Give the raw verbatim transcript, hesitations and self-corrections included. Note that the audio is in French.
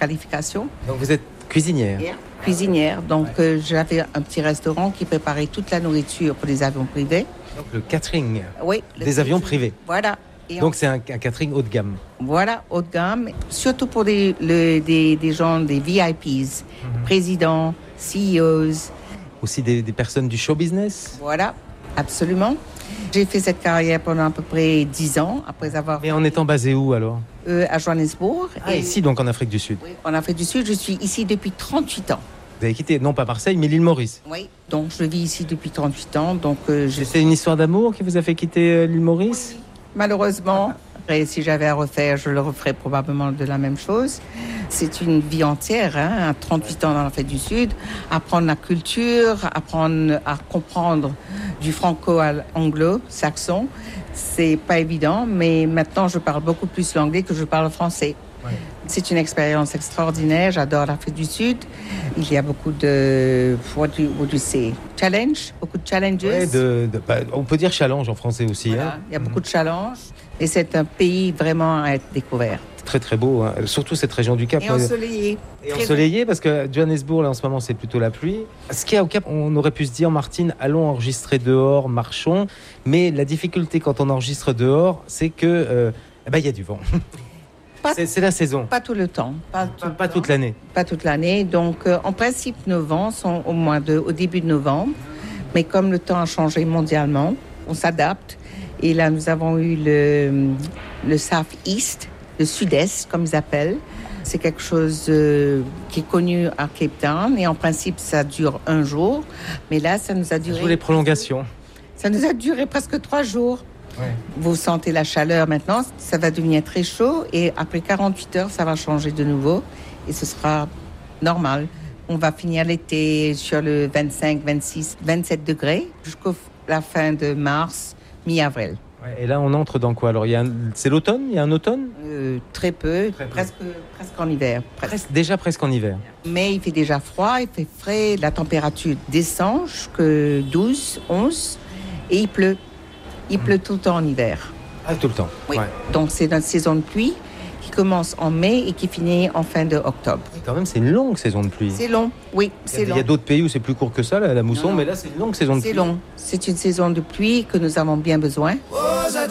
qualification. Donc vous êtes cuisinière. Cuisinière. Donc ouais. euh, j'avais un petit restaurant qui préparait toute la nourriture pour les avions privés. Donc le catering. Oui. Le des avions privés. Voilà. Et donc on... c'est un, un catering haut de gamme. Voilà, haut de gamme. Surtout pour des, le, des, des gens, des V I Ps, mm-hmm. présidents, C E Os. Aussi des, des personnes du show business. Voilà, absolument. J'ai fait cette carrière pendant à peu près dix ans, après avoir... Mais en étant basé où alors ? euh, À Johannesburg. Ah, et... ici donc en Afrique du Sud. Oui, en Afrique du Sud, je suis ici depuis trente-huit ans. Vous avez quitté, non pas Marseille, mais l'île Maurice. Oui, donc je vis ici depuis trente-huit ans. Donc, euh, je... C'est une histoire d'amour qui vous a fait quitter euh, l'île Maurice ? Oui, malheureusement. Et si j'avais à refaire, je le referais probablement de la même chose. C'est une vie entière, hein, à trente-huit ans dans l'Afrique du Sud, apprendre la culture, apprendre à comprendre du franco-anglo-saxon. C'est pas évident, mais maintenant je parle beaucoup plus l'anglais que je parle français. Ouais. C'est une expérience extraordinaire. J'adore l'Afrique du Sud. Il y a beaucoup de, what do, what do you say, challenge, beaucoup de challenges. Ouais, de, de, bah, on peut dire challenge en français aussi. Voilà, hein. Il y a beaucoup de challenges. Et c'est un pays vraiment à être découvert. Très très beau, hein. Surtout cette région du Cap. Et ensoleillé. Et ensoleillé parce que Johannesburg, là en ce moment, c'est plutôt la pluie. Ce qu'il y a au Cap, on aurait pu se dire, Martine, allons enregistrer dehors, marchons. Mais la difficulté quand on enregistre dehors, c'est que euh, eh ben, y a du vent. Pas, c'est, c'est la saison. Pas tout le temps. Pas, tout pas, le pas temps. toute l'année. Pas toute l'année. Donc, euh, en principe, nos vents sont au mois de, au début de novembre. Mais comme le temps a changé mondialement, on s'adapte. Et là, nous avons eu le, le South-East, le Sud-Est, comme ils appellent. C'est quelque chose euh, qui est connu à Cape Town. Et en principe, ça dure un jour. Mais là, ça nous a duré... Sous les prolongations. Ça nous a duré presque trois jours. Ouais. Vous sentez la chaleur maintenant, ça va devenir très chaud. Et après quarante-huit heures, ça va changer de nouveau. Et ce sera normal. On va finir l'été sur le vingt-cinq, vingt-six, vingt-sept degrés jusqu'à la fin de mars, mi-avril. Ouais, et là, on entre dans quoi ? Alors, il y a un... c'est l'automne ? Il y a un automne ? euh, Très peu, très presque, peu. presque en hiver. Presque. Presque, déjà presque en hiver. Mais il fait déjà froid, il fait frais, la température descend jusqu'à douze, onze et il pleut. Il mmh. pleut tout le temps en hiver. Ah, tout le temps ? Oui. Ouais. Donc, c'est une saison de pluie qui commence en mai et qui finit en fin d'octobre. Quand même, c'est une longue saison de pluie. C'est long, oui, c'est il y a, long. Il y a d'autres pays où c'est plus court que ça, la, la mousson, non, non. Mais là, c'est une longue saison de c'est pluie. C'est long. C'est une saison de pluie que nous avons bien besoin.